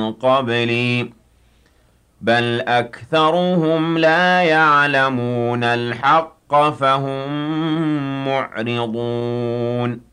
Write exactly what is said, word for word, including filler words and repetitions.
قبلي بل أكثرهم لا يعلمون الحق فهم معرضون